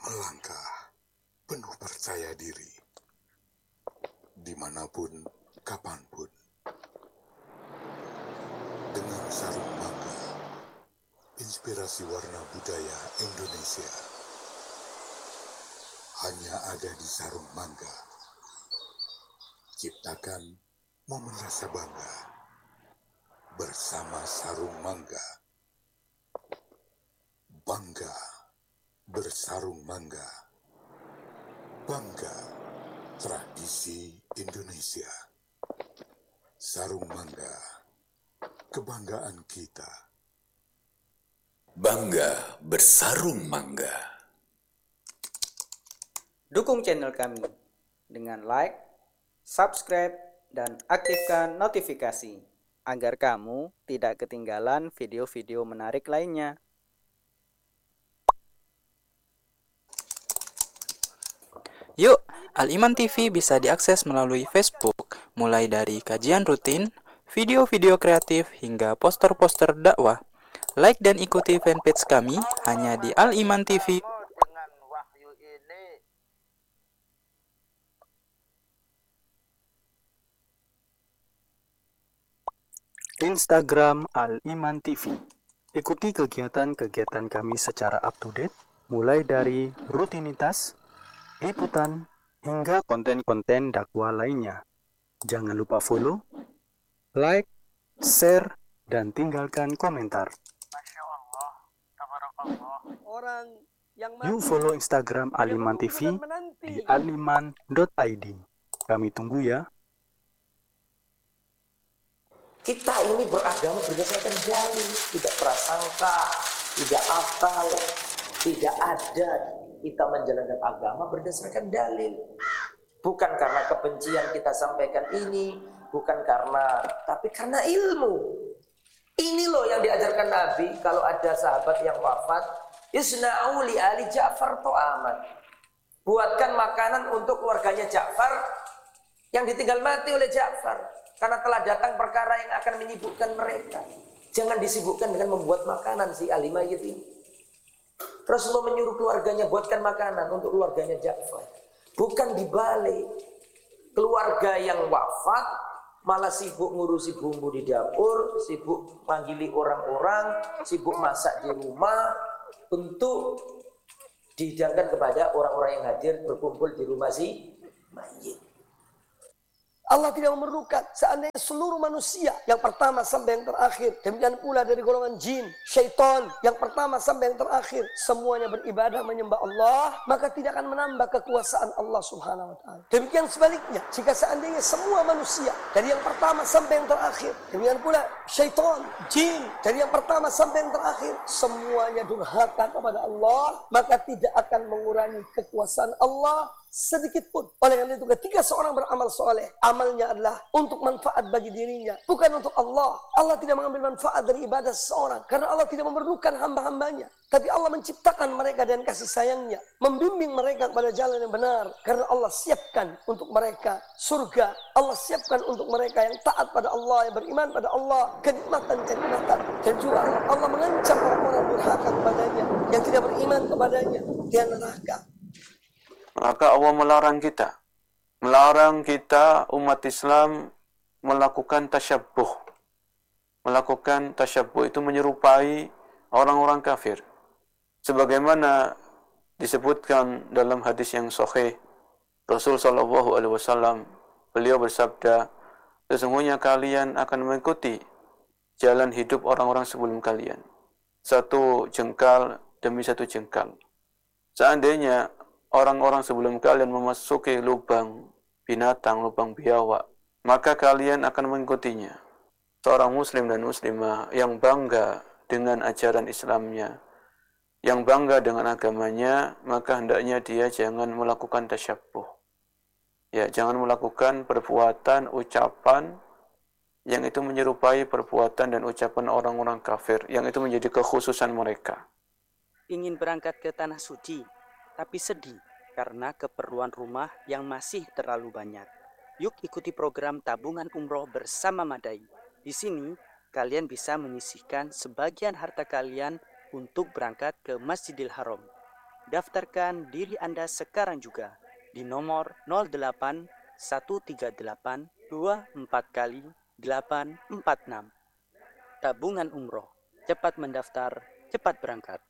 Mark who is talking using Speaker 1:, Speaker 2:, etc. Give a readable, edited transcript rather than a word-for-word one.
Speaker 1: melangkah penuh percaya diri, dimanapun, kapanpun, dengan sarung mangga, inspirasi warna budaya Indonesia hanya ada di sarung mangga. Ciptakan momen rasa bangga bersama sarung mangga. Bangga bersarung mangga. Bangga tradisi Indonesia. Sarung mangga, kebanggaan kita.
Speaker 2: Bangga bersarung mangga.
Speaker 3: Dukung channel kami dengan like, subscribe, dan aktifkan notifikasi agar kamu tidak ketinggalan video-video menarik lainnya.
Speaker 4: Yuk, Al-Iman TV bisa diakses melalui Facebook, mulai dari kajian rutin, video-video kreatif, hingga poster-poster dakwah. Like dan ikuti fanpage kami hanya di Al-Iman TV.
Speaker 5: Dengan wahyu ini
Speaker 6: Instagram Al-Iman TV. Ikuti kegiatan-kegiatan kami secara up-to-date, mulai dari rutinitas, liputan, hingga konten-konten dakwah lainnya. Jangan lupa follow, like, share, dan tinggalkan komentar.
Speaker 5: Masya Allah, tabarakallah. Orang yang
Speaker 6: Yuk follow Instagram Al-Iman TV di aliman.id. Kami tunggu ya.
Speaker 7: Kita ini beragama berdasarkan dalil, tidak prasangka, tidak akal, tidak adat. Kita menjalankan agama berdasarkan dalil. Bukan karena kebencian kita sampaikan ini, bukan karena, tapi karena ilmu. Ini loh yang diajarkan Nabi. Kalau ada sahabat yang wafat, isna'u li ali Ja'far to'aman. Buatkan makanan untuk keluarganya Ja'far yang ditinggal mati oleh Ja'far. Karena telah datang perkara yang akan menyibukkan mereka. Jangan disibukkan dengan membuat makanan si ahli mayit ini. Rasulullah menyuruh keluarganya buatkan makanan untuk keluarganya Ja'far. Bukan dibalik. Keluarga yang wafat malah sibuk ngurusi bumbu di dapur, sibuk manggili orang-orang, sibuk masak di rumah untuk dihidangkan kepada orang-orang yang hadir berkumpul di rumah si mayit.
Speaker 8: Allah tidak memerlukan seandainya seluruh manusia yang pertama sampai yang terakhir, demikian pula dari golongan jin, syaitan yang pertama sampai yang terakhir, semuanya beribadah menyembah Allah, maka tidak akan menambah kekuasaan Allah Subhanahu wa taala. Demikian sebaliknya, jika seandainya semua manusia dari yang pertama sampai yang terakhir, demikian pula syaitan, jin dari yang pertama sampai yang terakhir, semuanya durhaka kepada Allah, maka tidak akan mengurangi kekuasaan Allah sedikit pun. Oleh karena itu ketika seorang beramal soleh, amalnya adalah untuk manfaat bagi dirinya, bukan untuk Allah. Allah tidak mengambil manfaat dari ibadah seseorang, karena Allah tidak memerlukan hamba-hambanya. Tapi Allah menciptakan mereka dan kasih sayangnya, membimbing mereka kepada jalan yang benar, karena Allah siapkan untuk mereka surga. Allah siapkan untuk mereka yang taat pada Allah, yang beriman pada Allah, kenikmatan-kenikmatan. Dan juga Allah mengancam orang-orang durhaka kepadanya, yang tidak beriman kepadanya, dia neraka.
Speaker 9: Maka Allah melarang kita umat Islam melakukan tasyabbuh. Melakukan tasyabbuh itu menyerupai orang-orang kafir. Sebagaimana disebutkan dalam hadis yang sahih, Rasul sallallahu alaihi wasallam beliau bersabda, sesungguhnya kalian akan mengikuti jalan hidup orang-orang sebelum kalian, satu jengkal demi satu jengkal. Seandainya orang-orang sebelum kalian memasuki lubang binatang, lubang biawak, maka kalian akan mengikutinya. Seorang muslim dan muslimah yang bangga dengan ajaran Islamnya, yang bangga dengan agamanya, maka hendaknya dia jangan melakukan tasyabbuh. Ya, jangan melakukan perbuatan, ucapan yang itu menyerupai perbuatan dan ucapan orang-orang kafir, yang itu menjadi kekhususan mereka.
Speaker 3: Ingin berangkat ke tanah suci, tapi sedih karena keperluan rumah yang masih terlalu banyak. Yuk ikuti program tabungan umroh bersama Madai. Di sini kalian bisa menyisihkan sebagian harta kalian untuk berangkat ke Masjidil Haram. daftarkan diri Anda sekarang juga di nomor 08 138 24 kali 846. Tabungan umroh, cepat mendaftar, cepat berangkat.